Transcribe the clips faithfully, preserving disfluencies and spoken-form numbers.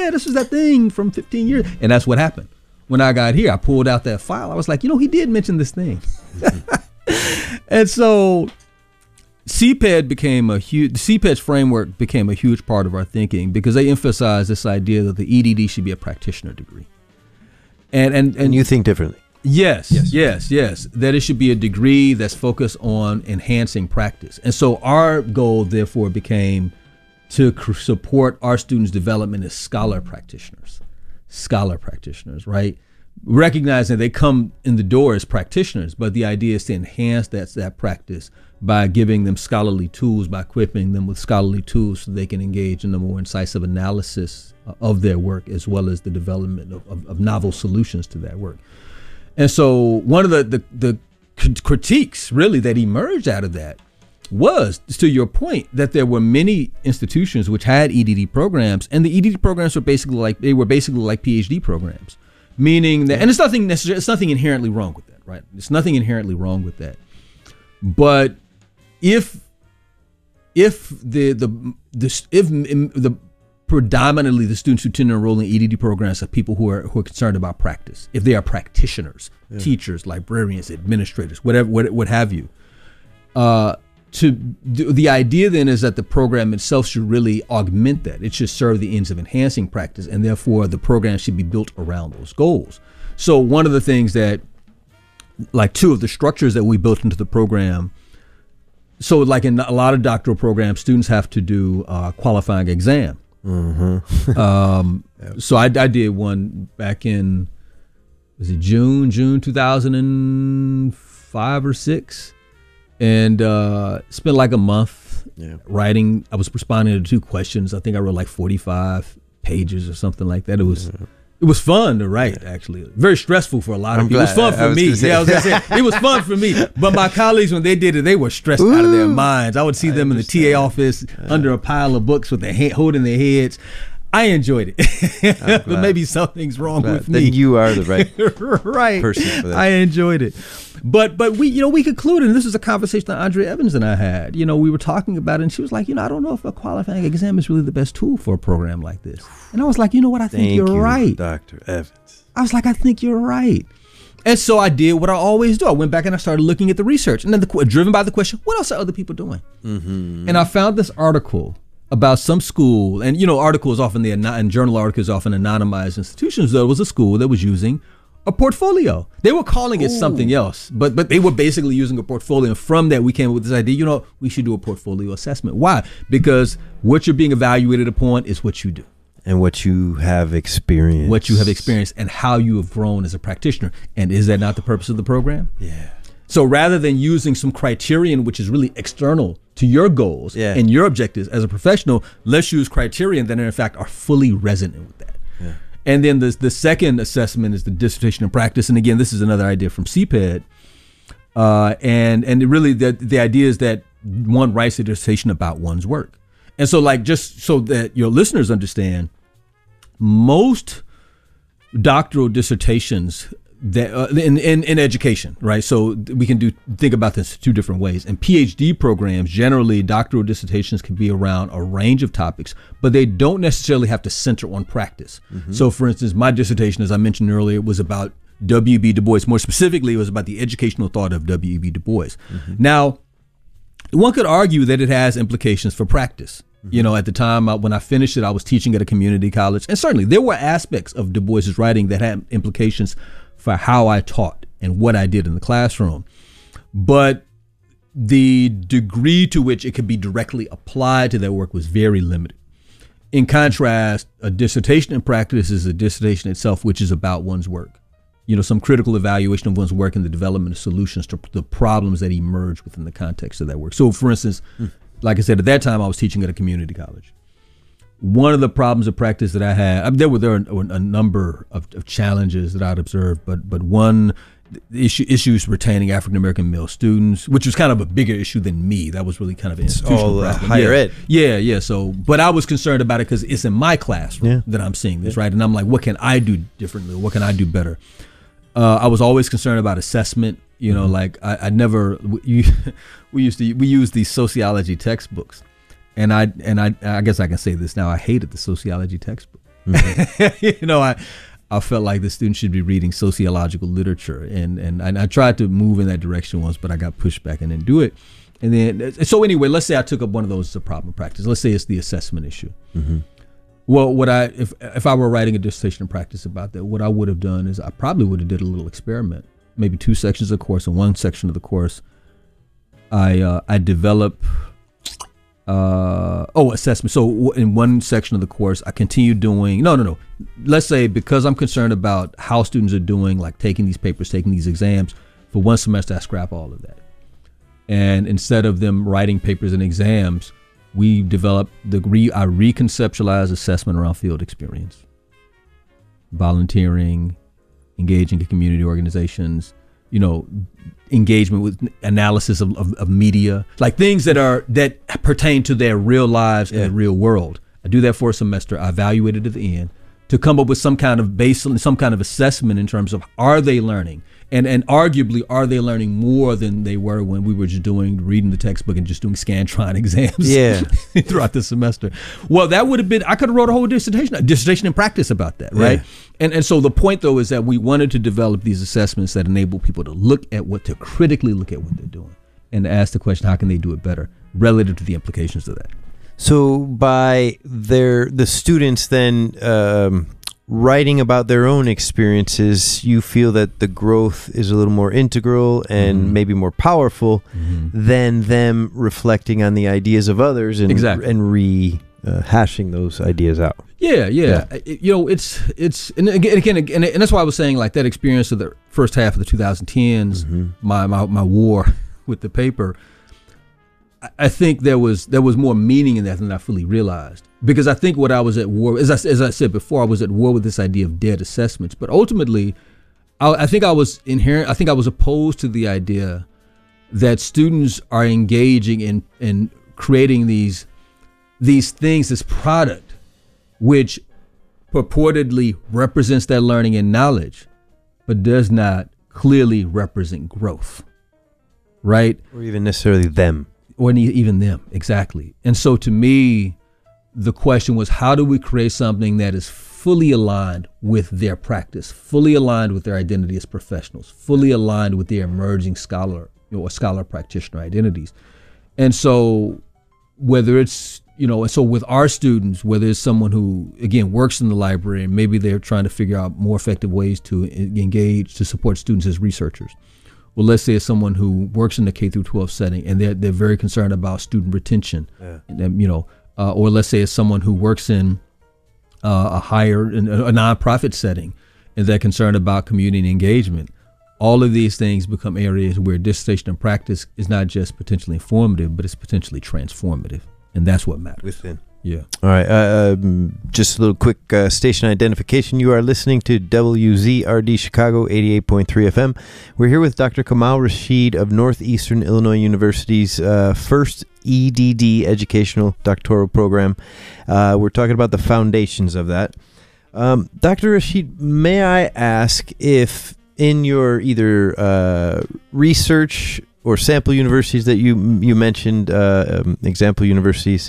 yeah, this was that thing from fifteen years. And that's what happened. When I got here, I pulled out that file. I was like, you know, he did mention this thing. And so C P E D became a huge, the C P E D's framework became a huge part of our thinking because they emphasized this idea that the E D D should be a practitioner degree. And, and, and, and you think differently. Yes, yes, yes, yes. That it should be a degree that's focused on enhancing practice. And so our goal, therefore, became to cr- support our students' development as scholar practitioners. Scholar practitioners, right? Recognizing they come in the door as practitioners, but the idea is to enhance that, that practice by giving them scholarly tools, by equipping them with scholarly tools so they can engage in the more incisive analysis of their work as well as the development of, of, of novel solutions to that work. And so one of the, the, the critiques really that emerged out of that was, to your point, that there were many institutions which had E D D programs, and the E D D programs were basically like they were basically like PhD programs, meaning that, and it's nothing necessarily, it's nothing inherently wrong with that, right? It's nothing inherently wrong with that, but if if the the the if the predominantly the students who tend to enroll in E D D programs are people who are who are concerned about practice. If they are practitioners, yeah. teachers, librarians, administrators, whatever, what, what have you. Uh, to the idea then is that the program itself should really augment that. It should serve the ends of enhancing practice, and therefore the program should be built around those goals. So one of the things that, like two of the structures that we built into the program. So like in a lot of doctoral programs, students have to do a qualifying exam. Mm-hmm. um, yep. So I, I did one back in, was it June, June two thousand five or six, and uh, spent like a month yeah. writing. I was responding to two questions. I think I wrote like forty-five pages or something like that. It was mm-hmm. it was fun to write, yeah. actually. Very stressful for a lot of I'm people. Glad. It was fun for me. Yeah, I was gonna say it was fun for me. But my colleagues, when they did it, they were stressed Ooh, out of their minds. I would see I them understand. in the T A office yeah. under a pile of books with their hand, holding their heads. I enjoyed it, but maybe something's wrong with me. Then you are the right, right person for that. I enjoyed it, but but we you know we concluded, and this is a conversation that Andrea Evans and I had. You know, we were talking about it, and she was like, you know, I don't know if a qualifying exam is really the best tool for a program like this. And I was like, you know what, I think Thank you're you, right, Doctor Evans. I was like, I think you're right. And so I did what I always do. I went back and I started looking at the research, and then the, driven by the question, what else are other people doing? Mm-hmm. And I found this article about some school, and you know, articles often the and journal articles often anonymized institutions. Though it was a school that was using a portfolio. They were calling it Ooh. something else, but but they were basically using a portfolio. And from that, we came up with this idea. You know, we should do a portfolio assessment. Why? Because what you're being evaluated upon is what you do, and what you have experienced, what you have experienced, and how you have grown as a practitioner. And is that not the purpose of the program? Yeah. So rather than using some criterion which is really external to your goals yeah. and your objectives as a professional, let's use criterion that in fact are fully resonant with that. Yeah. And then the the second assessment is the dissertation and practice. And again, this is another idea from C P E D. Uh, and and really the the idea is that one writes a dissertation about one's work. And so like just so that your listeners understand, most doctoral dissertations that uh, in, in in education, right? So we can do think about this two different ways. In PhD programs, generally doctoral dissertations can be around a range of topics, but they don't necessarily have to center on practice. Mm-hmm. So for instance, my dissertation, as I mentioned earlier, was about W E B Du Bois. More specifically, it was about the educational thought of W E B Du Bois. Mm-hmm. Now, one could argue that it has implications for practice. Mm-hmm. You know, at the time uh, when I finished it, I was teaching at a community college, and certainly there were aspects of Du Bois's writing that had implications for how I taught and what I did in the classroom. But the degree to which it could be directly applied to that work was very limited. In contrast, a dissertation in practice is a dissertation itself, which is about one's work. You know, some critical evaluation of one's work and the development of solutions to the problems that emerge within the context of that work. So for instance, mm. like I said, at that time I was teaching at a community college. One of the problems of practice that I had, I mean, there were there were a number of, of challenges that I'd observed, but but one issue issues retaining African American male students, which was kind of a bigger issue than me. That was really kind of an institutional all uh, problem. higher yeah. ed. Yeah, yeah. So, but I was concerned about it because it's in my classroom yeah. that I'm seeing this, yeah. right? And I'm like, what can I do differently? What can I do better? Uh, I was always concerned about assessment. You know, mm-hmm. like I, I never we, we used to we used these sociology textbooks. And I and I I guess I can say this now. I hated the sociology textbook. Mm-hmm. you know, I I felt like the students should be reading sociological literature, and and, and I tried to move in that direction once, but I got pushed back and didn't do it. And then, so anyway, let's say I took up one of those as a problem practice. Let's say it's the assessment issue. Mm-hmm. Well, what I if if I were writing a dissertation in practice about that, what I would have done is I probably would have did a little experiment, maybe two sections of the course. In one section of the course, I uh, I develop uh, oh assessment. So in one section of the course, I continue doing no no no. Let's say because I'm concerned about how students are doing, like taking these papers, taking these exams, for one semester I scrap all of that, and instead of them writing papers and exams, we developed the re, I reconceptualized assessment around field experience, volunteering, engaging in community organizations, you know, engagement with analysis of, of, of media, like things that are that pertain to their real lives yeah. and the real world. I do that for a semester. I evaluate it at the end to come up with some kind of baseline, some kind of assessment in terms of are they learning? And and arguably, are they learning more than they were when we were just doing reading the textbook and just doing Scantron exams yeah. throughout the semester? Well, that would have been, I could have wrote a whole dissertation, a dissertation in practice about that, right? Yeah. And and so the point, though, is that we wanted to develop these assessments that enable people to look at what, to critically look at what they're doing and to ask the question, how can they do it better relative to the implications of that? So by their the students then um, writing about their own experiences, you feel that the growth is a little more integral and mm-hmm. maybe more powerful mm-hmm. than them reflecting on the ideas of others and exactly. and re uh, hashing those ideas out. Yeah, yeah. yeah. It, you know, it's it's and again, again, and, and that's why I was saying like that experience of the first half of the twenty tens, mm-hmm. my, my my war with the paper. I think there was there was more meaning in that than I fully realized, because I think what I was at war, as I, as I said before, I was at war with this idea of dead assessments. But ultimately, I, I think I was inherent. I think I was opposed to the idea that students are engaging in in creating these these things, this product, which purportedly represents their learning and knowledge, but does not clearly represent growth, right? Or even necessarily them. Or even them, exactly. And so to me, the question was, how do we create something that is fully aligned with their practice, fully aligned with their identity as professionals, fully aligned with their emerging scholar, you know, or scholar practitioner identities? And so whether it's, you know, and so with our students, whether it's someone who, again, works in the library and maybe they're trying to figure out more effective ways to engage, to support students as researchers. Well, let's say it's someone who works in the K through twelve setting and they're they're very concerned about student retention, yeah. and, you know, uh, or let's say it's someone who works in uh, a higher, in a nonprofit setting, and they're concerned about community engagement. All of these things become areas where dissertation and practice is not just potentially informative, but it's potentially transformative, and that's what matters. Within. Yeah. All right. Uh, um, just a little quick uh, station identification. You are listening to W Z R D Chicago eighty-eight point three F M. We're here with Doctor Kamal Rashid of Northeastern Illinois University's uh, first E D D educational doctoral program. Uh, we're talking about the foundations of that. Um, Doctor Rashid, may I ask if in your either uh, research or sample universities that you you mentioned, uh, um, example universities,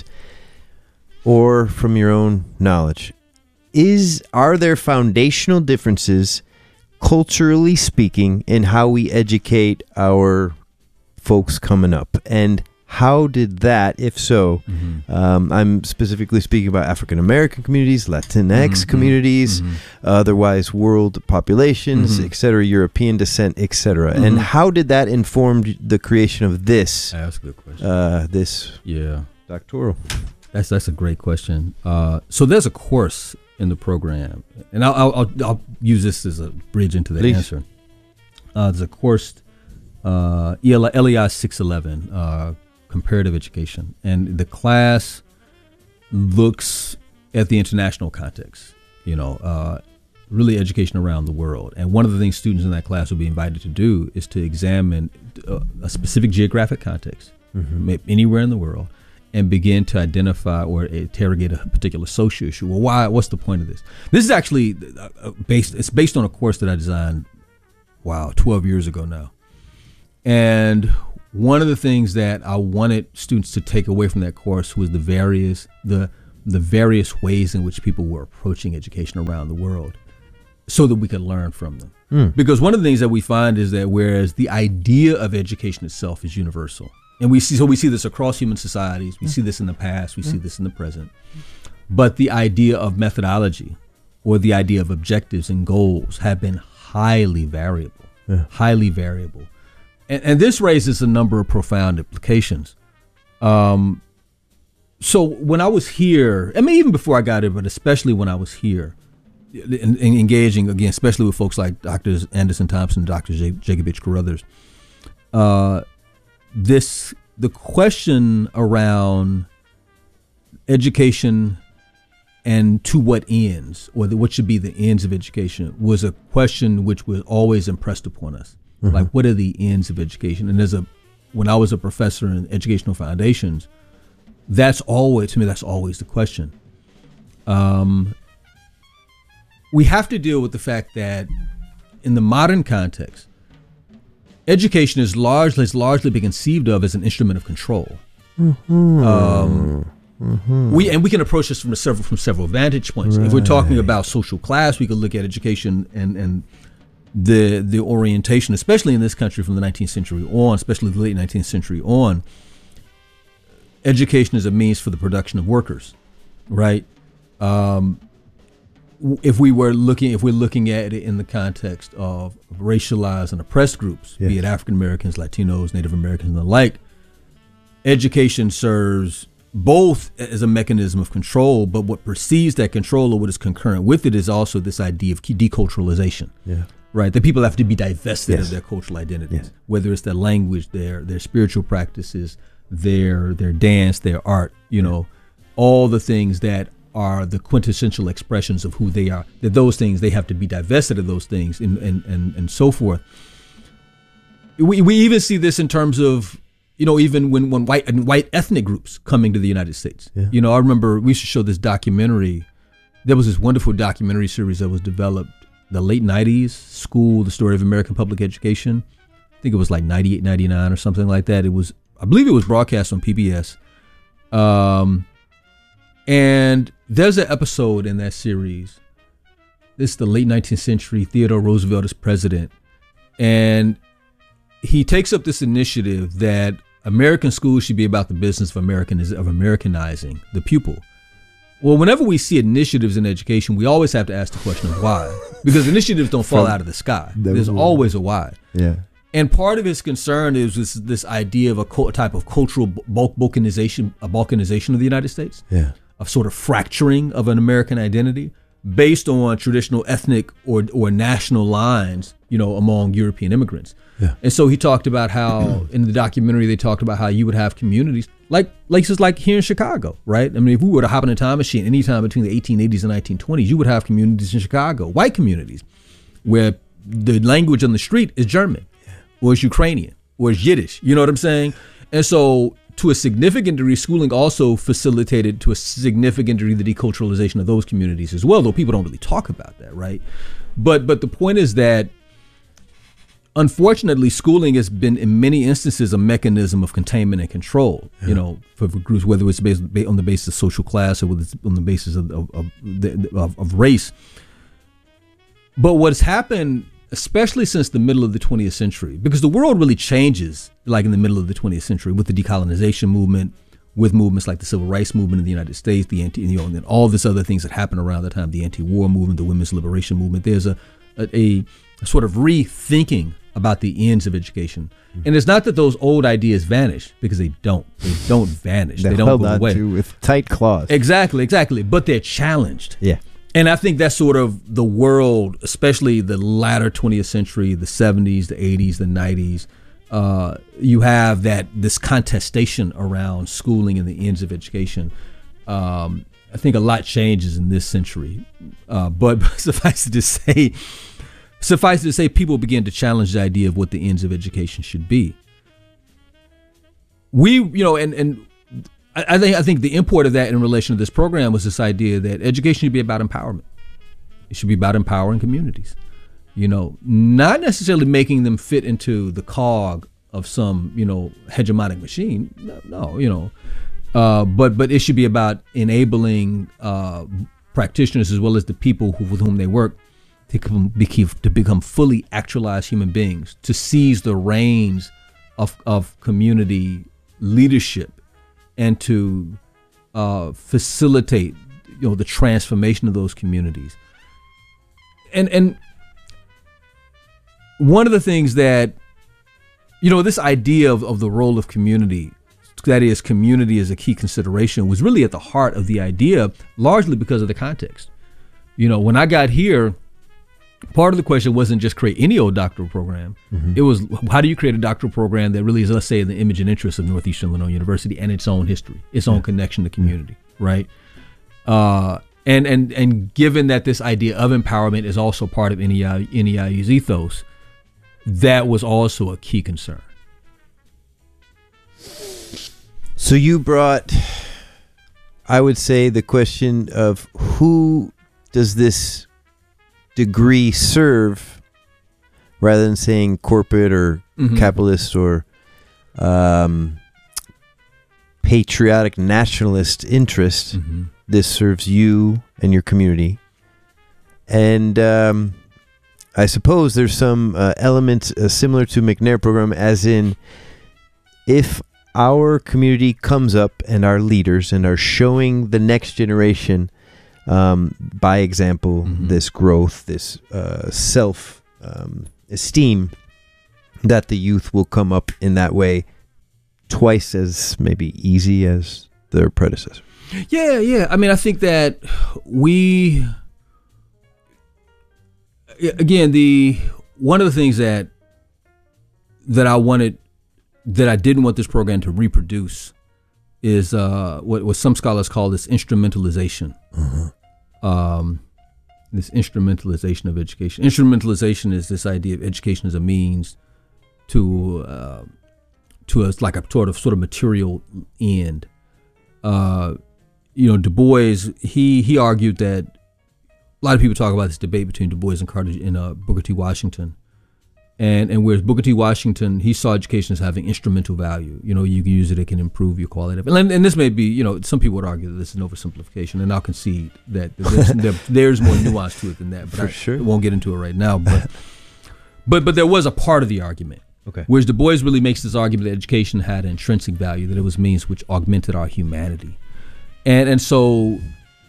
or from your own knowledge, is are there foundational differences, culturally speaking, in how we educate our folks coming up? And how did that, if so, mm-hmm. um, I'm specifically speaking about African American communities, Latinx mm-hmm. communities, mm-hmm. otherwise world populations, mm-hmm. et cetera, European descent, et cetera. Mm-hmm. And how did that inform the creation of this? That's a good question. Uh, this yeah. doctoral. That's that's a great question. Uh, so there's a course in the program, and I'll I'll, I'll use this as a bridge into the Please. answer. Uh, there's a course, uh, L E I six eleven, uh, comparative education, and the class looks at the international context. You know, uh, really education around the world. And one of the things students in that class will be invited to do is to examine uh, a specific geographic context, mm-hmm. anywhere in the world, and begin to identify or interrogate a particular social issue. Well, why? What's the point of this? This is actually based. It's based on a course that I designed, wow, twelve years ago now. And one of the things that I wanted students to take away from that course was the various, the the various ways in which people were approaching education around the world so that we could learn from them. Mm. Because one of the things that we find is that whereas the idea of education itself is universal, and we see, so we see this across human societies, we mm. see this in the past, we mm. see this in the present, but the idea of methodology or the idea of objectives and goals have been highly variable, yeah. highly variable. And, and this raises a number of profound implications. Um, so when I was here, I mean, even before I got here, but especially when I was here, in, in engaging, again, especially with folks like Doctors Anderson Thompson, Doctor J- Jacob H. Carruthers, uh, this, the question around education and to what ends, or the, what should be the ends of education, was a question which was always impressed upon us. Mm-hmm. Like, what are the ends of education? And as a, when I was a professor in educational foundations, that's always, to me, that's always the question. Um, we have to deal with the fact that in the modern context, education is largely, has largely been conceived of as an instrument of control. Mm-hmm. Um, Mm-hmm. We and we can approach this from several from several vantage points. Right. If we're talking about social class, we could look at education and, and the the orientation, especially in this country from the nineteenth century on, especially the late nineteenth century on. Education is a means for the production of workers, right? Um, if we were looking, if we're looking at it in the context of racialized and oppressed groups, yes. be it African Americans, Latinos, Native Americans, and the like, education serves both as a mechanism of control, but what precedes that control or what is concurrent with it is also this idea of deculturalization, yeah. right? That people have to be divested yes. of their cultural identities, yes. whether it's their language, their their spiritual practices, their their dance, their art, you yeah. know, all the things that are the quintessential expressions of who they are. That those things, they have to be divested of those things, and and and, and so forth. We we even see this in terms of, you know, even when, when white and white ethnic groups coming to the United States. Yeah. You know, I remember we used to show this documentary. There was this wonderful documentary series that was developed the late nineties, School, the Story of American Public Education. I think it was like ninety-eight, ninety-nine or something like that. It was, I believe it was broadcast on P B S. Um, and there's an episode in that series. This is the late nineteenth century. Theodore Roosevelt is president. And he takes up this initiative that American schools should be about the business of American of Americanizing the pupil. Well, whenever we see initiatives in education, we always have to ask the question of why, because initiatives don't fall From, out of the sky. There's always a why. Yeah. And part of his concern is this, this idea of a co- type of cultural bulk balkanization, a balkanization of the United States, yeah, a sort of fracturing of an American identity based on traditional ethnic or or national lines, you know, among European immigrants. Yeah. And so he talked about how in the documentary they talked about how you would have communities like places like here in Chicago, right? I mean, if we were to hop in a time machine anytime between the eighteen eighties and nineteen twenties, you would have communities in Chicago, white communities, where the language on the street is German, yeah, or it's Ukrainian, or it's Yiddish. You know what I'm saying? And so to a significant degree, schooling also facilitated to a significant degree the deculturalization of those communities as well, though people don't really talk about that, right? But but the point is that unfortunately, schooling has been, in many instances, a mechanism of containment and control. Yeah. You know, for, for groups, whether it's based on the basis of social class or whether it's on the basis of of, of, of of race. But what's happened, especially since the middle of the twentieth century, because the world really changes, like in the middle of the twentieth century, with the decolonization movement, with movements like the civil rights movement in the United States, the anti, you know, and then all this other things that happened around the time, the anti-war movement, the women's liberation movement. There's a a, a sort of rethinking about the ends of education. Mm-hmm. And it's not that those old ideas vanish, because they don't. They don't vanish. They're they don't held go on away. To with tight claws. Exactly, exactly. But they're challenged. Yeah. And I think that's sort of the world, especially the latter twentieth century, the seventies, the eighties, the nineties. Uh, you have that this contestation around schooling and the ends of education. Um, I think a lot changes in this century. Uh, but suffice it to say, Suffice it to say, people begin to challenge the idea of what the ends of education should be. We, you know, and and I think I think the import of that in relation to this program was this idea that education should be about empowerment. It should be about empowering communities. You know, not necessarily making them fit into the cog of some, you know, hegemonic machine. No, no you know, Uh, but but it should be about enabling uh, practitioners as well as the people who, with whom they work to become, to become fully actualized human beings, to seize the reins of of community leadership, and to uh, facilitate, you know, the transformation of those communities. And and one of the things that, you know, this idea of, of the role of community, that is, community as a key consideration, was really at the heart of the idea, largely because of the context. You know, when I got here, part of the question wasn't just create any old doctoral program. Mm-hmm. It was, how do you create a doctoral program that really is, let's say, in the image and interest of Northeastern Illinois University and its own history, its yeah. own connection to community, yeah. right? Uh, and and and given that this idea of empowerment is also part of N E I, N E I U's ethos, that was also a key concern. So you brought, I would say, the question of who does this degree serve, rather than saying corporate or mm-hmm. capitalist or um, patriotic nationalist interest. Mm-hmm. This serves you and your community. And um, I suppose there's some uh, elements uh, similar to McNair program, as in, if our community comes up and our leaders and are showing the next generation, um, by example, mm-hmm. this growth, this uh, self um, esteem, that the youth will come up in that way twice as maybe easy as their predecessor. Yeah, yeah. I mean, I think that we, again, the one of the things that that I wanted, that I didn't want this program to reproduce, is uh, what, what some scholars call this instrumentalization. Mm-hmm. Um, this instrumentalization of education. Instrumentalization is this idea of education as a means to uh, to a, like a sort of sort of material end. Uh, you know, Du Bois, he he argued that, a lot of people talk about this debate between Du Bois and Carter and uh, Booker T. Washington. And and whereas Booker T. Washington, he saw education as having instrumental value. You know, you can use it, it can improve your quality of it. And, and this may be, you know, some people would argue that this is an oversimplification, and I'll concede that there's, there, there's more nuance to it than that. But For I sure. won't get into it right now. But but but there was a part of the argument. Okay. Whereas Du Bois really makes this argument that education had an intrinsic value, that it was means which augmented our humanity. And and so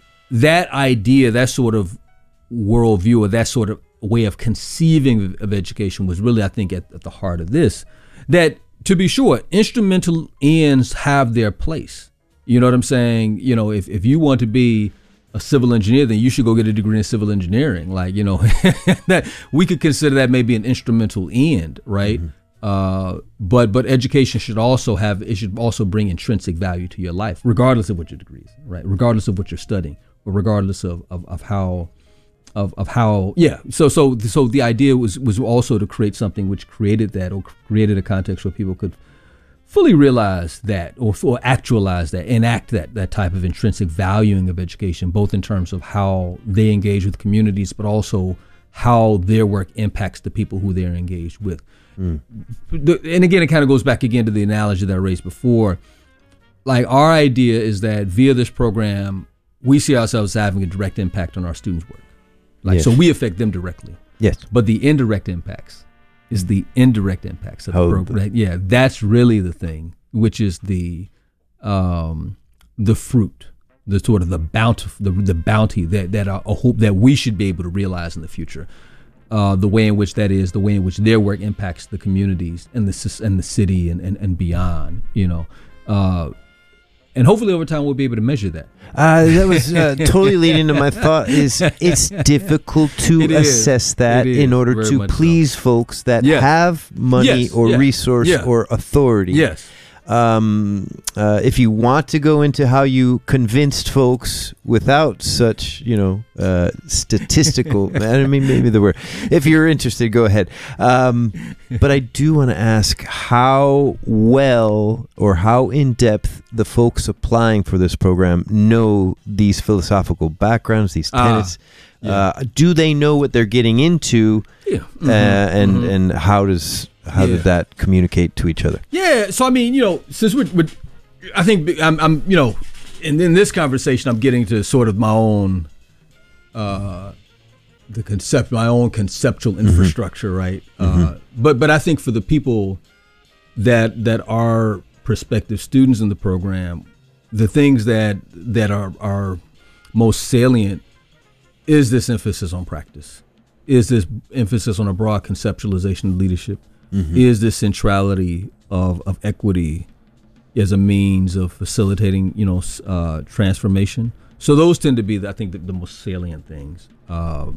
that idea, that sort of worldview, or that sort of way of conceiving of education, was really, I think, at, at the heart of this. That, to be sure, instrumental ends have their place. You know what I'm saying? You know, if, if you want to be a civil engineer, then you should go get a degree in civil engineering. Like, you know, that we could consider that maybe an instrumental end, right? Mm-hmm. Uh, but but education should also have, it should also bring intrinsic value to your life, regardless of what your degree is, right? Regardless of what you're studying, or regardless of, of, of how, of, of how, yeah. So so so the idea was was also to create something which created that, or created a context where people could fully realize that, or, or actualize that, enact that that type of intrinsic valuing of education, both in terms of how they engage with communities, but also how their work impacts the people who they're engaged with. Mm. And again, it kind of goes back again to the analogy that I raised before. Like, our idea is that via this program, we see ourselves having a direct impact on our students' work. Like, yes. So we affect them directly. Yes. But the indirect impacts is the indirect impacts of the oh, program. Yeah, that's really the thing, which is the um, the fruit, the sort of the bounty, the, the bounty that that I hope that we should be able to realize in the future. Uh, the way in which that is, the way in which their work impacts the communities and the and the city and, and, and beyond, you know. Uh, and hopefully over time we'll be able to measure that. Uh, that was uh, totally leading to my thought, is it's difficult to it assess is. that in order Very to please so. folks that Yeah. have money Yes. or Yeah. resource Yeah. or authority. Yes. Um, uh, if you want to go into how you convinced folks without such, you know, uh, statistical, I mean, maybe the word, if you're interested, go ahead. Um, but I do want to ask how well or how in depth the folks applying for this program know these philosophical backgrounds, these tenets. Uh, yeah. uh, do they know what they're getting into? Yeah. Mm-hmm. Uh, and, Mm-hmm. and how does, How Yeah. did that communicate to each other? Yeah, so I mean, you know, since we're, we're I think I'm, I'm you know, in, in this conversation, I'm getting to sort of my own, uh, the concept, my own conceptual infrastructure, mm-hmm. right? Mm-hmm. Uh, but but I think for the people that that are prospective students in the program, the things that that are are most salient is this emphasis on practice, is this emphasis on a broad conceptualization of leadership, mm-hmm. is this centrality of of equity as a means of facilitating, you know, uh, transformation. So those tend to be, I think, the, the most salient things. Uh,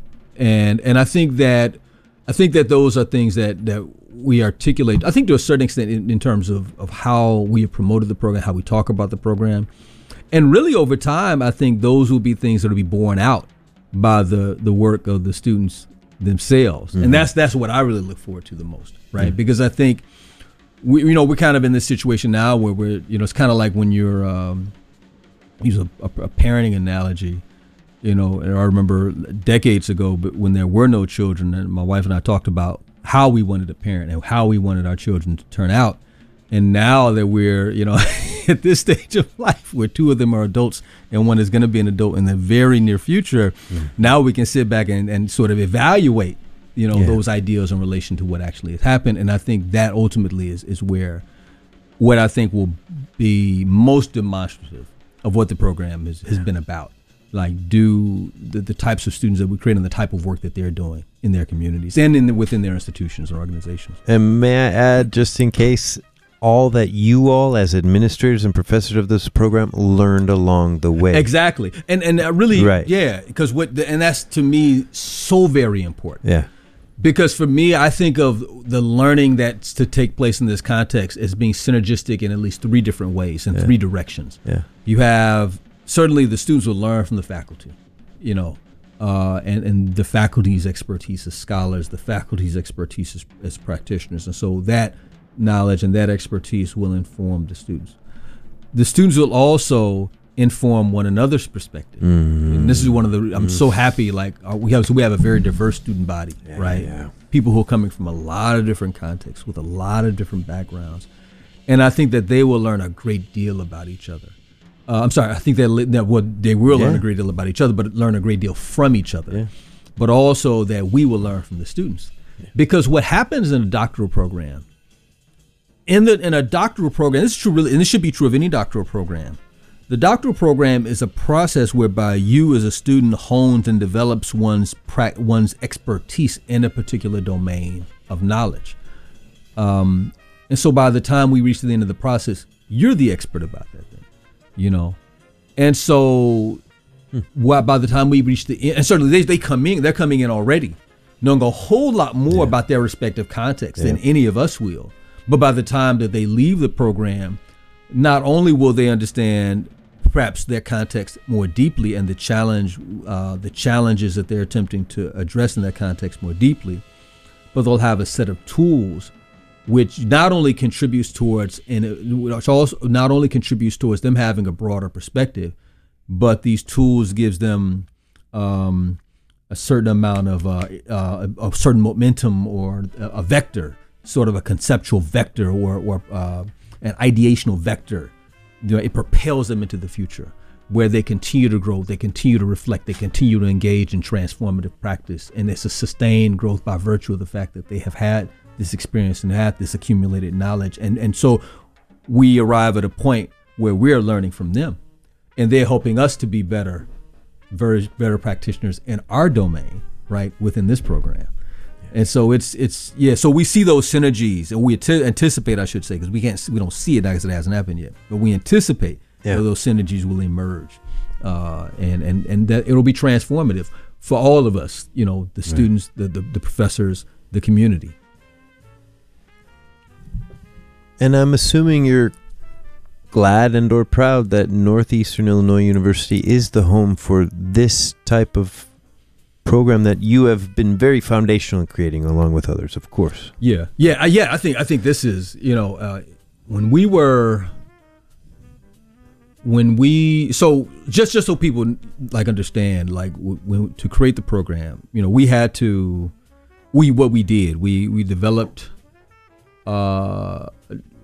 and and I think that I think that those are things that, that we articulate, I think to a certain extent in, in terms of, of how we have promoted the program, how we talk about the program. And really over time, I think those will be things that will be borne out by the, the work of the students themselves. Mm-hmm. And that's that's what I really look forward to the most, right? Mm-hmm. Because I think we, you know, we're kind of in this situation now where we're, you know, it's kind of like when you're, um, use a, a, a parenting analogy, you know, and I remember decades ago, but when there were no children, and my wife and I talked about how we wanted to parent and how we wanted our children to turn out. And now that we're, you know, at this stage of life where two of them are adults and one is going to be an adult in the very near future, mm. now we can sit back and, and sort of evaluate, you know, yeah. those ideas in relation to what actually has happened. And I think that ultimately is, is where what I think will be most demonstrative of what the program is, has yeah. been about. Like, do the, the types of students that we create and the type of work that they're doing in their communities and in the, within their institutions or organizations. And may I add, just in case, all that you all as administrators and professors of this program learned along the way. Exactly. And and really, right. yeah, because what, the, and that's to me so very important. Yeah. Because for me, I think of the learning that's to take place in this context as being synergistic in at least three different ways, in yeah. three directions. Yeah. You have, certainly the students will learn from the faculty, you know, uh, and, and the faculty's expertise as scholars, the faculty's expertise as, as practitioners. And so that knowledge and that expertise will inform the students. The students will also inform one another's perspective. Mm-hmm. And this is one of the, I'm mm-hmm. so happy, like uh, we have, so we have a very diverse student body, yeah, right? Yeah. People who are coming from a lot of different contexts with a lot of different backgrounds. And I think that they will learn a great deal about each other. Uh, I'm sorry, I think that, that what they will yeah. learn a great deal about each other, but learn a great deal from each other. Yeah. But also that we will learn from the students. Yeah. Because what happens in a doctoral program, in the in a doctoral program, this is true really, and this should be true of any doctoral program. The doctoral program is a process whereby you as a student hones and develops one's pra- one's expertise in a particular domain of knowledge. Um, and so by the time we reach the end of the process, you're the expert about that thing, you know? And so hmm. well, by the time we reach the end, and certainly they, they come in, they're coming in already knowing a whole lot more yeah. about their respective context yeah. than any of us will. But by the time that they leave the program, not only will they understand perhaps their context more deeply and the challenge, uh, the challenges that they're attempting to address in that context more deeply, but they'll have a set of tools which not only contributes towards, and which also not only contributes towards them having a broader perspective, but these tools gives them um, a certain amount of uh, uh, a certain momentum or a, a vector, sort of a conceptual vector or, or uh, an ideational vector. You know, it propels them into the future where they continue to grow, they continue to reflect, they continue to engage in transformative practice. And it's a sustained growth by virtue of the fact that they have had this experience and had this accumulated knowledge. And, and so we arrive at a point where we're learning from them and they're helping us to be better, very better practitioners in our domain, right, within this program. And so it's it's yeah. So we see those synergies, and we t- anticipate, I should say, because we can't we don't see it because it hasn't happened yet. But we anticipate yeah. that those synergies will emerge, uh, and and and that it'll be transformative for all of us. You know, the students, right. the, the the professors, the community. And I'm assuming you're glad and or proud that Northeastern Illinois University is the home for this type of program that you have been very foundational in creating, along with others, of course. Yeah, yeah, yeah. I think I think this is, you know, uh, when we were, when we, so just just so people like understand, like w- when to create the program, you know, we had to, we what we did, we we developed uh,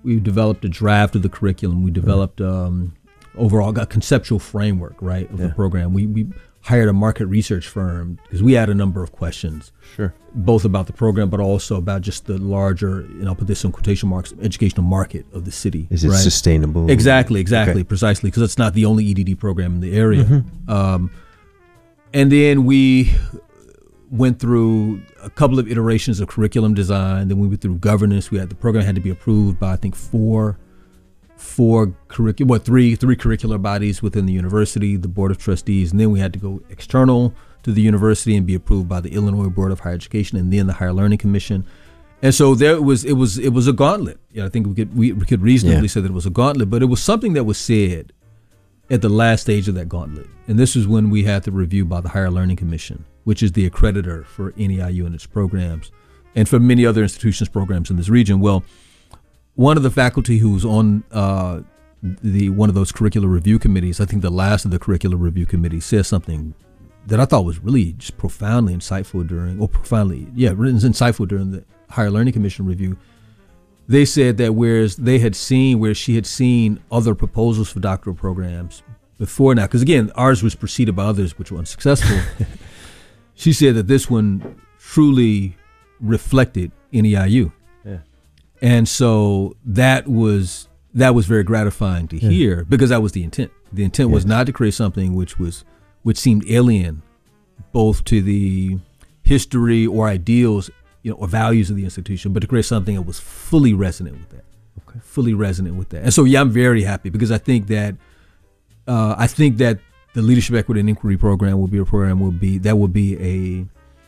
we developed a draft of the curriculum. We developed um, overall a conceptual framework, right, of Yeah. the program. We we hired a market research firm because we had a number of questions, Sure. both about the program, but also about just the larger, and I'll put this in quotation marks, educational market of the city. Is it right? sustainable? Exactly, exactly, Okay. precisely, because it's not the only E D D program in the area. Mm-hmm. Um, and then we went through a couple of iterations of curriculum design. Then we went through governance. We had the program had to be approved by I think four, four curriculum, what three, three curricular bodies within the university, the board of trustees, and then we had to go external to the university and be approved by the Illinois Board of Higher Education and then the Higher Learning Commission. And so there was it was it was a gauntlet. Yeah, I think we could we, we could reasonably Yeah. say that it was a gauntlet, but it was something that was said at the last stage of that gauntlet. And this is when we had the review by the Higher Learning Commission, which is the accreditor for N E I U and its programs, and for many other institutions' programs in this region. Well, one of the faculty who was on uh, the one of those curricular review committees, I think the last of the curricular review committee, said something that I thought was really just profoundly insightful during, or profoundly, yeah, really insightful during the Higher Learning Commission review. They said that whereas they had seen, where she had seen other proposals for doctoral programs before now, because again, ours was preceded by others which were unsuccessful. She said that this one truly reflected N E I U. Yeah. And so that was that was very gratifying to Yeah. hear, because that was the intent. The intent was Yes. not to create something which was which seemed alien both to the history or ideals, you know, or values of the institution, but to create something that was fully resonant with that. Okay. Fully resonant with that. And so yeah, I'm very happy, because I think that uh, I think that the Leadership Equity and Inquiry program will be a program will be that will be a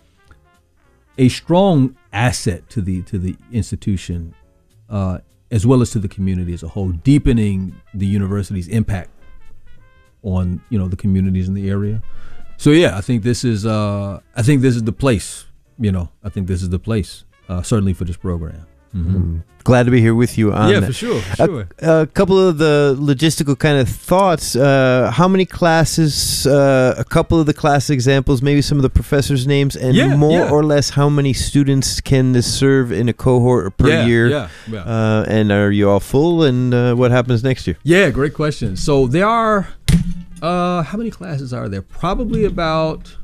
a strong asset to the to the institution, uh, as well as to the community as a whole, deepening the university's impact on, you know, the communities in the area. So yeah, I think this is uh, I think this is the place. You know, I think this is the place, uh, certainly for this program. Mm-hmm. Mm. Glad to be here with you on Yeah, that. for sure, for sure. A, a couple of the logistical kind of thoughts. Uh, how many classes, uh, a couple of the class examples, maybe some of the professors' names, and Yeah, more yeah. or less how many students can this serve in a cohort or per yeah, year? Yeah, yeah. Uh, and are you all full? And uh, what happens next year? Yeah, great question. So there are, uh, how many classes are there? Probably about,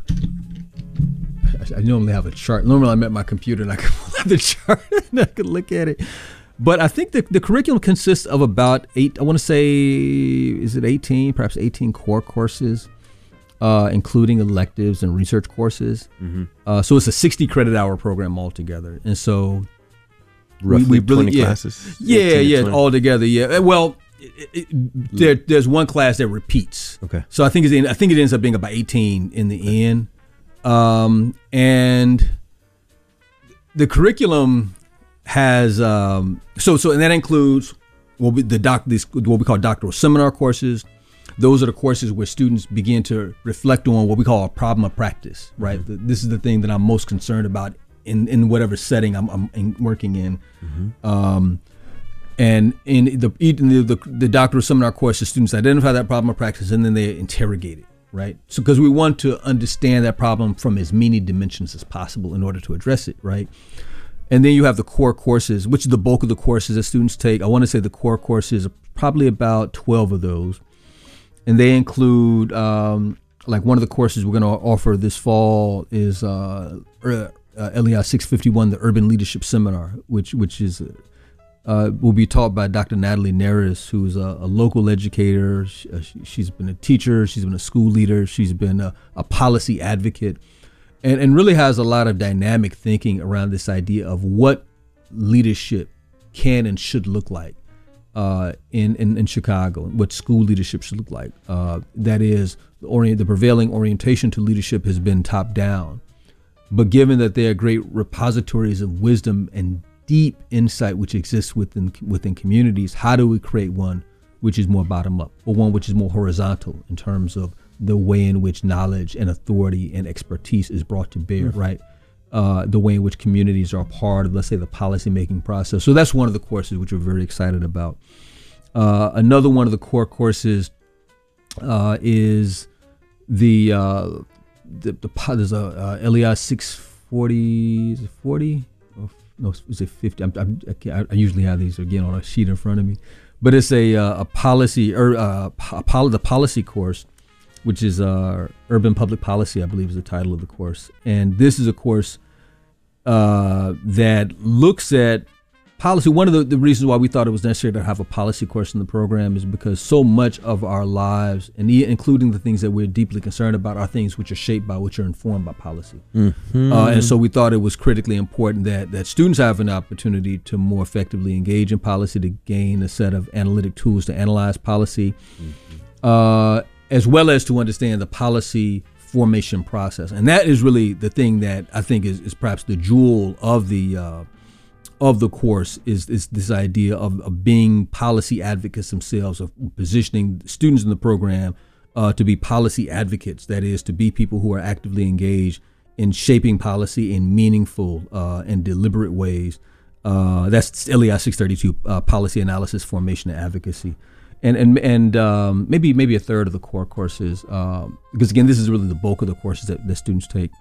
I, I normally have a chart. Normally I'm at my computer and I can pull out the chart and I can look at it. But I think the, the curriculum consists of about eight, I want to say, is it eighteen, perhaps eighteen core courses, uh, including electives and research courses. Mm-hmm. Uh, so it's a sixty credit hour program altogether. And so Roughly we really- twenty yeah. classes? Yeah, eighteen to yeah, twenty? all together. Yeah. Well, it, it, there, there's one class that repeats. Okay. So I think it's in, I think it ends up being about eighteen in the end. Um, and the curriculum has um, so so and that includes what we, the doc these what we call doctoral seminar courses. Those are the courses where students begin to reflect on what we call a problem of practice. Right. Mm-hmm. The, this is the thing that I'm most concerned about in, in whatever setting I'm, I'm in, working in. Mm-hmm. Um, and in the, in the the the doctoral seminar courses, students identify that problem of practice and then they interrogate it. Right. So because we want to understand that problem from as many dimensions as possible in order to address it. Right. And then you have the core courses, which is the bulk of the courses that students take. I want to say the core courses are probably about twelve of those. And they include, um, like one of the courses we're going to offer this fall is uh, uh, L E I six fifty-one, the Urban Leadership Seminar, which which is uh, will be taught by Doctor Natalie Neris, who's a, a local educator. She, uh, she, she's been a teacher. She's been a school leader. She's been a, a policy advocate. And, and really has a lot of dynamic thinking around this idea of what leadership can and should look like uh, in, in, in Chicago, what school leadership should look like. Uh, that is, the, orient, the prevailing orientation to leadership has been top down. But given that there are great repositories of wisdom and deep insight which exists within within communities, how do we create one which is more bottom up, or one which is more horizontal in terms of the way in which knowledge and authority and expertise is brought to bear, mm-hmm. right? Uh, the way in which communities are a part of, let's say, the policymaking process. So that's one of the courses which we're very excited about. Uh, another one of the core courses uh, is the, uh, the, the there's a uh, L E I six forty, is it forty? no, is it fifty? I'm, I'm, I, can't, I usually have these again on a sheet in front of me, but it's a uh, a policy or uh, a pol- the policy course, which is uh, Urban Public Policy, I believe is the title of the course. And this is a course uh, that looks at policy. One of the, the reasons why we thought it was necessary to have a policy course in the program is because so much of our lives, and e- including the things that we're deeply concerned about, are things which are shaped by, which are informed by policy. Mm-hmm. Uh, and so we thought it was critically important that that students have an opportunity to more effectively engage in policy, to gain a set of analytic tools to analyze policy, mm-hmm. uh, as well as to understand the policy formation process. And that is really the thing that I think is, is perhaps the jewel of the uh, of the course is, is this idea of, of being policy advocates themselves, of positioning students in the program uh, to be policy advocates, that is, to be people who are actively engaged in shaping policy in meaningful uh, and deliberate ways. Uh, that's L E I six thirty-two, uh, policy analysis, formation, and advocacy. And and and um, maybe maybe a third of the core courses, um, because again, this is really the bulk of the courses that, that students take.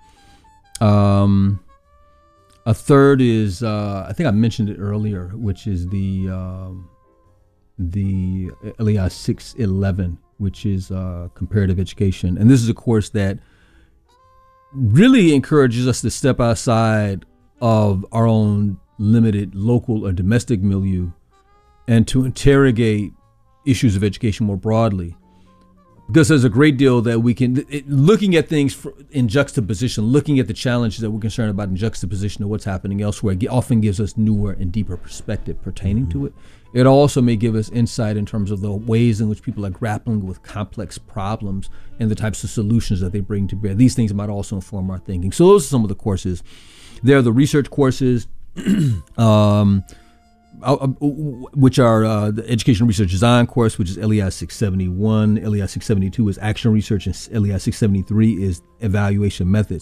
Um, A third is, uh, I think I mentioned it earlier, which is the um, the L E I six eleven, which is uh, comparative education. And this is a course that really encourages us to step outside of our own limited local or domestic milieu and to interrogate issues of education more broadly. Because there's a great deal that we can, it, looking at things for, in juxtaposition, looking at the challenges that we're concerned about in juxtaposition to what's happening elsewhere, it often gives us newer and deeper perspective pertaining mm-hmm. to it. It also may give us insight in terms of the ways in which people are grappling with complex problems and the types of solutions that they bring to bear. These things might also inform our thinking. So those are some of the courses. There are the research courses, um, Uh, which are uh, the Education Research Design course, which is L E I six seventy-one, L E I six seventy-two is Action Research, and L E I six seventy-three is Evaluation Methods.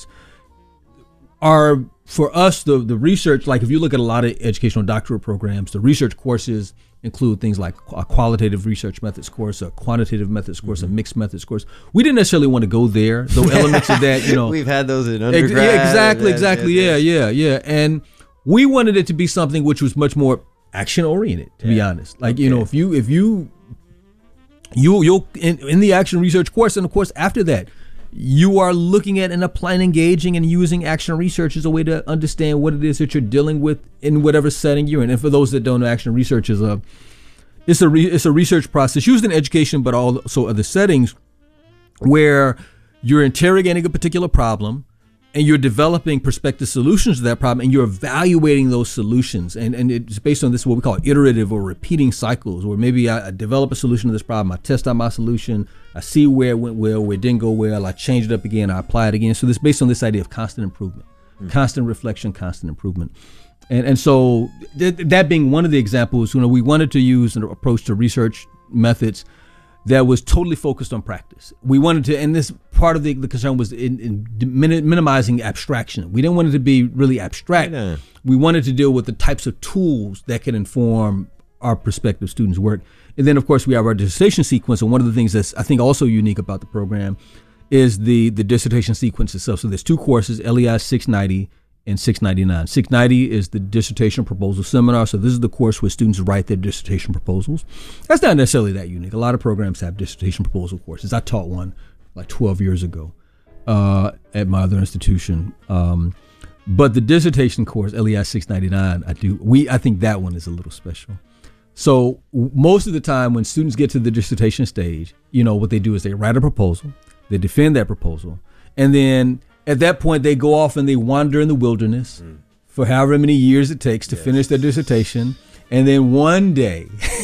Are, for us, the, the research, like if you look at a lot of educational doctorate programs, the research courses include things like a qualitative research methods course, a quantitative methods course, mm-hmm. a mixed methods course. We didn't necessarily want to go there, though elements of that, you know. We've had those in undergrad. Yeah, exactly, exactly, yeah, yeah, yeah, yeah. And we wanted it to be something which was much more action oriented, to yeah. be honest. Like, okay. you know, if you if you you you'll in, in the action research course, and of course after that, you are looking at and applying, engaging, and using action research as a way to understand what it is that you're dealing with in whatever setting you're in. And for those that don't know, action research is a it's a re, it's a research process used in education, but also other settings where you're interrogating a particular problem. And you're developing prospective solutions to that problem, and you're evaluating those solutions. And, and it's based on this, what we call iterative or repeating cycles, where maybe I, I develop a solution to this problem, I test out my solution, I see where it went well, where it didn't go well, I change it up again, I apply it again. So this is based on this idea of constant improvement, mm-hmm. constant reflection, constant improvement. And and so th- that being one of the examples, you know, we wanted to use an approach to research methods that was totally focused on practice. We wanted to, and this part of the, the concern was in, in minimizing abstraction. We didn't want it to be really abstract. Yeah. We wanted to deal with the types of tools that can inform our prospective students' work. And then, of course, we have our dissertation sequence. And one of the things that's, I think, also unique about the program is the, the dissertation sequence itself. So there's two courses, L E I six ninety and six ninety-nine. six ninety is the dissertation proposal seminar. So this is the course where students write their dissertation proposals. That's not necessarily that unique. A lot of programs have dissertation proposal courses. I taught one like twelve years ago uh, at my other institution. Um, but the dissertation course, L E I six ninety-nine, I do. We I think that one is a little special. So most of the time when students get to the dissertation stage, you know, what they do is they write a proposal, they defend that proposal, and then at that point, they go off and they wander in the wilderness mm. for however many years it takes to yes. finish their dissertation. And then one day,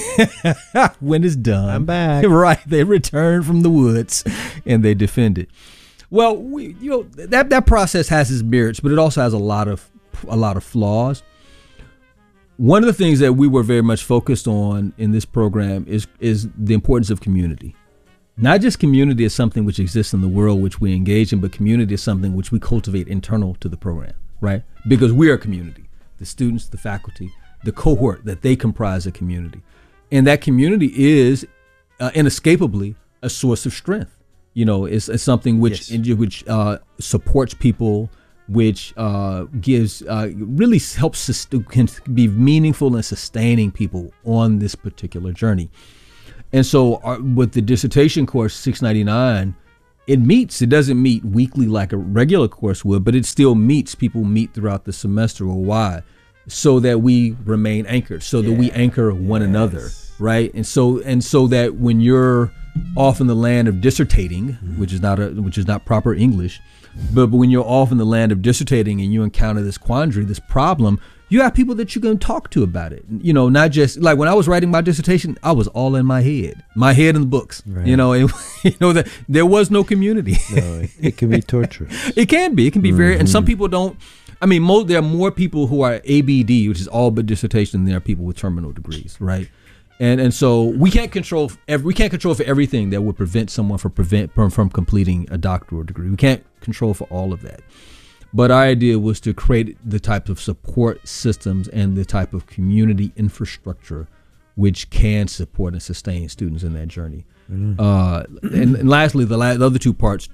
when it's done, I'm back. Right, they return from the woods and they defend it. Well, we, you know, that that process has its merits, but it also has a lot of a lot of flaws. One of the things that we were very much focused on in this program is is the importance of community. Not just community as something which exists in the world which we engage in, but community is something which we cultivate internal to the program, right? Because we are a community. The students, the faculty, the cohort, that they comprise a community. And that community is uh, inescapably a source of strength. You know, it's, it's something which, yes. which uh, supports people which uh, gives uh, really helps sus- can be meaningful and sustaining people on this particular journey. And so our, with the dissertation course six ninety-nine, it meets. It doesn't meet weekly like a regular course would, but it still meets. People meet throughout the semester. Or why? So that we remain anchored, so yeah. that we anchor one yes. another, right? And so and so that when you're off in the land of dissertating, mm-hmm. which is not a which is not proper English, but, but when you're off in the land of dissertating and you encounter this quandary, this problem, you have people that you can talk to about it. You know, not just like when I was writing my dissertation, I was all in my head, my head in the books. Right. You know, and, you know that there was no community. No, it, it can be torturous. It can be. It can be mm-hmm. very. And some people don't. I mean, mo- there are more people who are A B D, which is all but dissertation, than there are people with terminal degrees, right? And and so we can't control every, we can't control for everything that would prevent someone from prevent from, from completing a doctoral degree. We can't control for all of that. But our idea was to create the type of support systems and the type of community infrastructure which can support and sustain students in that journey. Mm-hmm. Uh, and, and lastly, the, la- the other two parts.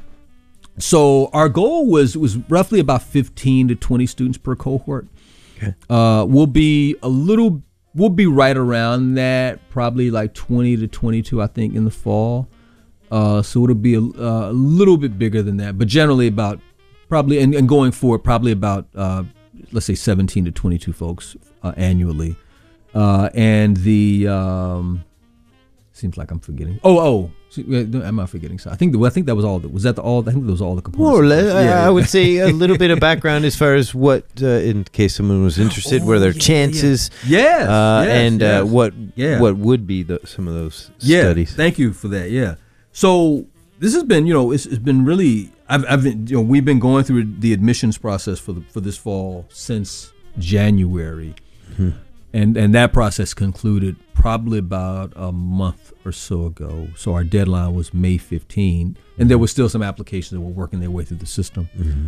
So our goal was was roughly about fifteen to twenty students per cohort. Okay. Uh, we'll be a little, we'll be right around that, probably like twenty to twenty-two, I think, in the fall. Uh, so it'll be a, uh, a little bit bigger than that, but generally about probably, and, and going forward, probably about, uh, let's say seventeen to twenty-two folks uh, annually. Uh, and the, um, seems like I'm forgetting. Oh, oh. Am I forgetting? So I think the, I think that was all. The, was that the all? I think that was all the components. More or less, yeah, yeah. I would say a little bit of background as far as what, uh, in case someone was interested, oh, what are their yeah, chances? Yeah. Yes, uh, yes, and yes. Uh, what yeah. what would be the, some of those yeah, studies? Thank you for that. Yeah. So this has been, you know, it's, it's been really. I've, I've been, you know, we've been going through the admissions process for the, for this fall since January. Mm-hmm. And and that process concluded probably about a month or so ago. So our deadline was May fifteenth, and there were still some applications that were working their way through the system. Mm-hmm.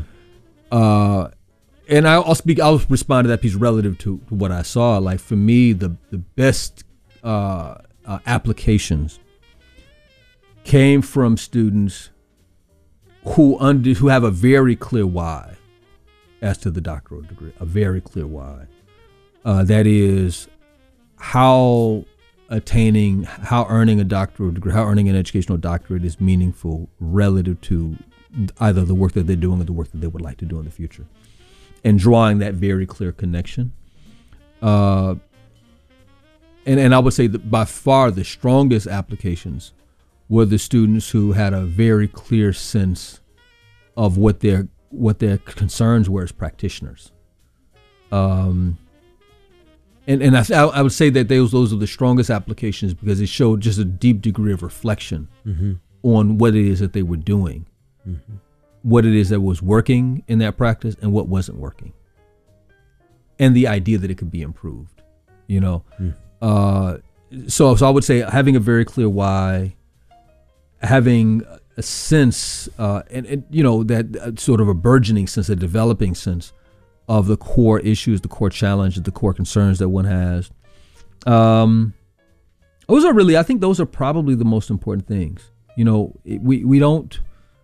Uh, and I, I'll speak. I'll respond to that piece relative to, to what I saw. Like for me, the the best uh, uh, applications came from students who under who have a very clear why as to the doctoral degree, a very clear why. Uh, that is how attaining, how earning a doctoral degree, how earning an educational doctorate is meaningful relative to either the work that they're doing or the work that they would like to do in the future, and drawing that very clear connection. Uh, and, and I would say that by far the strongest applications were the students who had a very clear sense of what their what their concerns were as practitioners. Um, And and I, I would say that those those are the strongest applications because it showed just a deep degree of reflection mm-hmm. on what it is that they were doing, mm-hmm. what it is that was working in that practice and what wasn't working, and the idea that it could be improved. You know, mm. uh, so so I would say having a very clear why, having a sense, uh, and, and you know that uh, sort of a burgeoning sense, a developing sense of the core issues, the core challenges, the core concerns that one has. Um, those are really, I think those are probably the most important things. You know, it, we, we don't,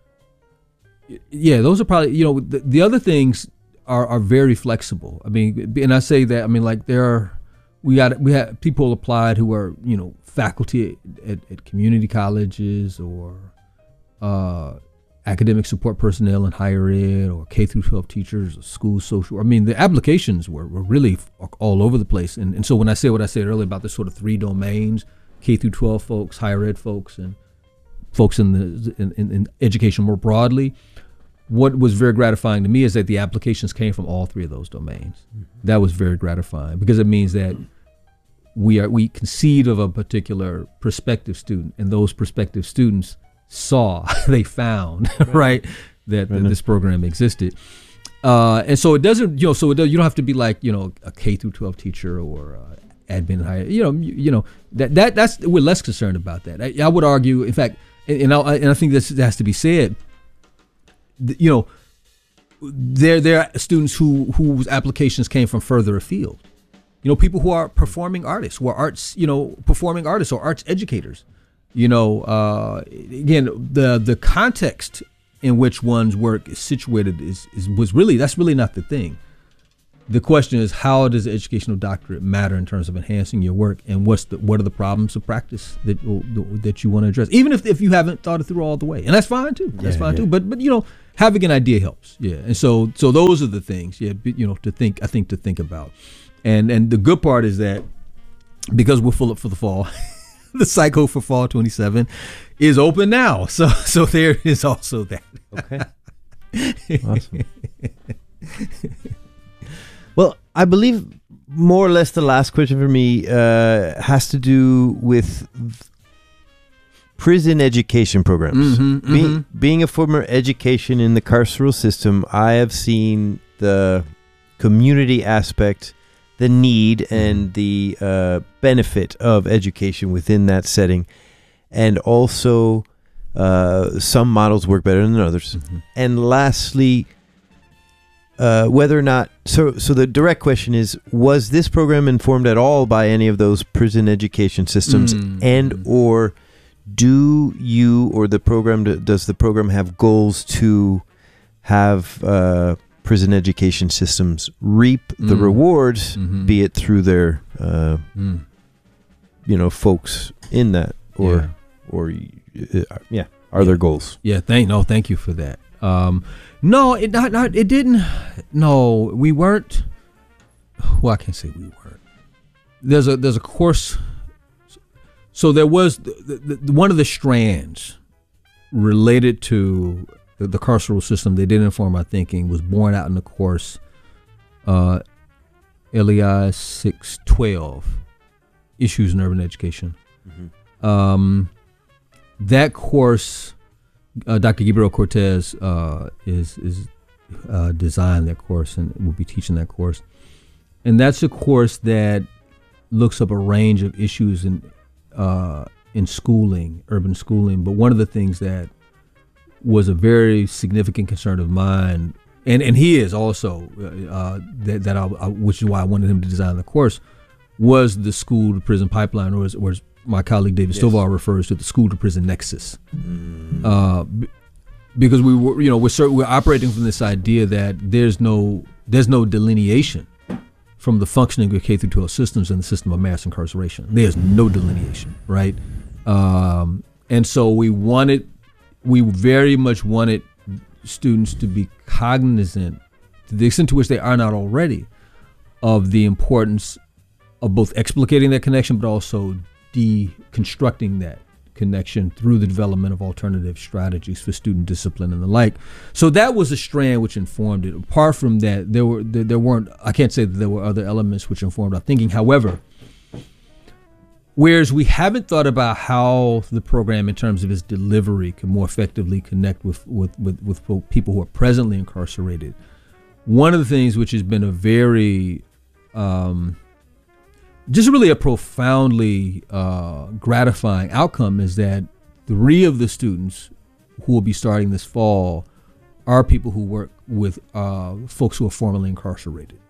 yeah, those are probably, you know, the, the other things are, are very flexible. I mean, and I say that, I mean, like there are, we got, we had people applied who are, you know, faculty at, at community colleges or, uh, academic support personnel in higher ed or K through twelve teachers or school social. I mean, the applications were, were really all over the place. And, and so when I say what I said earlier about the sort of three domains, K through twelve folks, higher ed folks, and folks in the in, in, in education more broadly, what was very gratifying to me is that the applications came from all three of those domains. Mm-hmm. That was very gratifying because it means that we are we conceive of a particular prospective student, and those prospective students saw, they found, right, right that, that this program existed. Uh, and so it doesn't, you know, so it does, you don't have to be like, you know, a K through twelve teacher or uh, admin higher, you know, you, you know, that, that that's, we're less concerned about that. I, I would argue, in fact, and, and, I, and I think this has to be said, you know, there, there are students who, whose applications came from further afield. You know, people who are performing artists, who are arts, you know, performing artists or arts educators. You know, uh, again, the the context in which one's work is situated is, is was really that's really not the thing. The question is, how does the educational doctorate matter in terms of enhancing your work, and what's the what are the problems of practice that that you want to address, even if if you haven't thought it through all the way, and that's fine too. That's yeah, fine yeah. too. But but you know, having an idea helps. Yeah, and so so those are the things. Yeah, you know, to think I think to think about, and and the good part is that because we're full up for the fall. The cycle for fall twenty-seven is open now. So so there is also that. Okay. Awesome. Well, I believe more or less the last question for me uh, has to do with prison education programs. Mm-hmm, Be, mm-hmm. Being a former education in the carceral system, I have seen the community aspect, the need and the uh, benefit of education within that setting. And also uh, some models work better than others. Mm-hmm. And lastly, uh, whether or not, so, so the direct question is, was this program informed at all by any of those prison education systems? Mm-hmm. And or do you or the program, does the program have goals to have uh, prison education systems reap the mm. rewards, mm-hmm. be it through their, uh, mm. you know, folks in that, or, yeah. or uh, yeah, are yeah. there goals? Yeah, thank no, thank you for that. Um, no, it not, not it didn't. No, we weren't. Well, I can't say we weren't. There's a there's a course. So there was the, the, the, one of the strands related to The, the carceral system, they did inform my thinking, was born out in the course uh, L E I six twelve, Issues in Urban Education. Mm-hmm. Um, that course, uh, Doctor Gabriel Cortez uh, is is uh, designed that course and will be teaching that course. And that's a course that looks up a range of issues in uh, in schooling, urban schooling. But one of the things that was a very significant concern of mine, and, and he is also, uh, that, that I, I, which is why I wanted him to design the course, was the school to prison pipeline, or as, or as my colleague David yes. Stovall refers to, the school to prison nexus. Mm. Uh, b- because we were, you know, we're cert- we're operating from this idea that there's no there's no delineation from the functioning of K through twelve systems and the system of mass incarceration. There's no delineation, right? Um, and so we wanted. We very much wanted students to be cognizant, to the extent to which they are not already, of the importance of both explicating that connection, but also deconstructing that connection through the development of alternative strategies for student discipline and the like. So that was a strand which informed it. Apart from that, there were there, there weren't. I can't say that there were other elements which informed our thinking. However, whereas we haven't thought about how the program, in terms of its delivery, can more effectively connect with, with, with, with people who are presently incarcerated, one of the things which has been a very, um, just really a profoundly uh, gratifying outcome is that three of the students who will be starting this fall are people who work with uh, folks who are formerly incarcerated.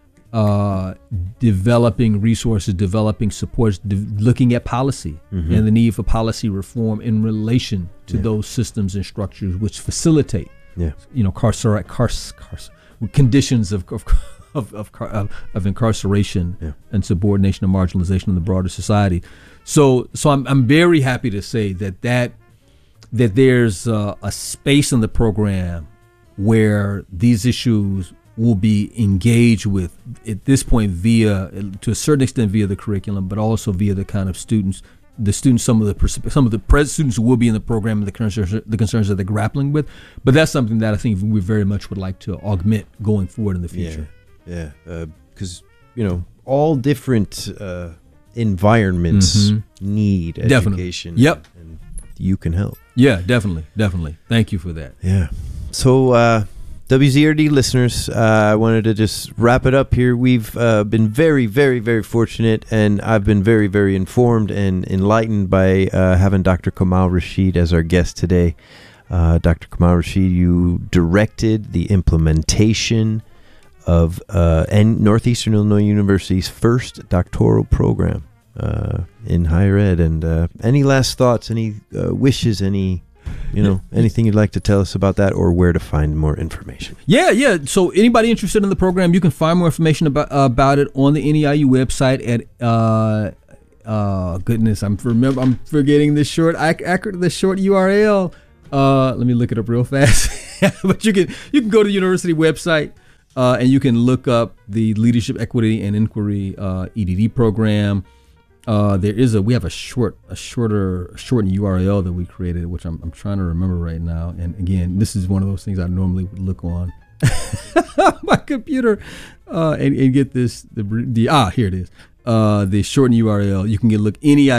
Uh, developing resources, developing supports, de- looking at policy mm-hmm. and the need for policy reform in relation to yeah. those systems and structures which facilitate, yeah. you know, carcer- carc- carc- conditions of of of, of, of, of incarceration yeah. and subordination and marginalization in the broader society. So, so I'm I'm very happy to say that that that there's uh, a space in the program where these issues will be engaged with at this point via, to a certain extent, via the curriculum, but also via the kind of students, the students, some of the some of the pres- students who will be in the program and the concerns, the concerns that they're grappling with. But that's something that I think we very much would like to augment going forward in the future. Yeah, yeah, because uh, you know all different uh, environments mm-hmm. need education. Definitely. Yep, and, and you can help. Yeah, definitely, definitely. Thank you for that. Yeah. So. Uh, W Z R D listeners, uh, I wanted to just wrap it up here. We've uh, been very, very, very fortunate, and I've been very, very informed and enlightened by uh, having Doctor Kamal Rashid as our guest today. Uh, Doctor Kamal Rashid, you directed the implementation of uh, and Northeastern Illinois University's first doctoral program uh, in higher ed. And uh, any last thoughts, any uh, wishes, any you know, anything you'd like to tell us about that or where to find more information? Yeah, yeah. So anybody interested in the program, you can find more information about uh, about it on the N E I U website at uh uh goodness, I'm remember I'm forgetting the short ac- the short U R L. Uh, let me look it up real fast. But you can you can go to the university website uh, and you can look up the Leadership, Equity, and Inquiry uh, E D D program. Uh, there is a we have a short a shorter shortened U R L that we created, which I'm I'm trying to remember right now. And again, this is one of those things I normally would look on my computer uh, and, and get this the the ah here it is. Uh, the shortened U R L, you can get look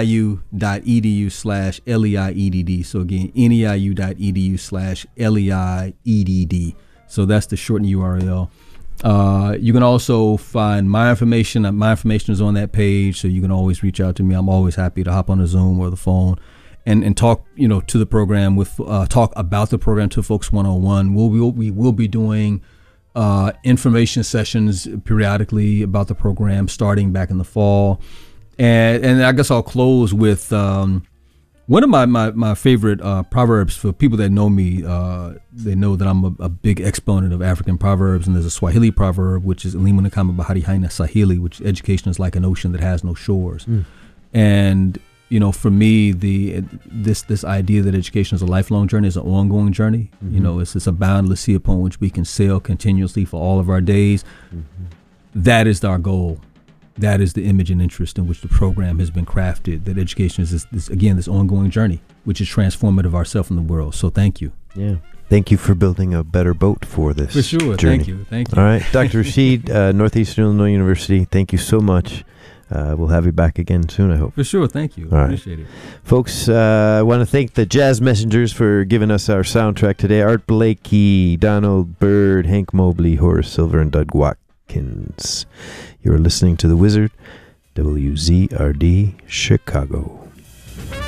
neiu.edu slash L-E-I-E-D-D. So again, neiu.edu slash L-E-I-E-D-D. So that's the shortened U R L. Uh, you can also find my information. My information is on that page, so you can always reach out to me. I'm always happy to hop on the Zoom or the phone and, and talk, you know, to the program with uh, talk about the program to folks one-on-one. We'll, we'll, we will be doing uh, information sessions periodically about the program starting back in the fall. And, and I guess I'll close with um, one of my, my, my favorite uh, proverbs. For people that know me, uh, they know that I'm a, a big exponent of African proverbs. And there's a Swahili proverb, which is Elimu Nakamba Bahari Haina Sahili, which education is like an ocean that has no shores. Mm. And you know, for me, the this this idea that education is a lifelong journey, is an ongoing journey. Mm-hmm. You know, it's, it's a boundless sea upon which we can sail continuously for all of our days. Mm-hmm. That is our goal. That is the image and interest in which the program has been crafted. That education is this, this again, this ongoing journey, which is transformative of ourselves in the world. So thank you. Yeah. Thank you for building a better boat for this For sure. journey. Thank you. Thank you. All right. Doctor Rashid, uh, Northeastern Illinois University, thank you so much. Uh, we'll have you back again soon, I hope. For sure. Thank you. All right. Appreciate it. Folks, uh, I want to thank the Jazz Messengers for giving us our soundtrack today. Art Blakey, Donald Byrd, Hank Mobley, Horace Silver, and Doug Watkins. You're listening to The Wizard, W Z R D, Chicago.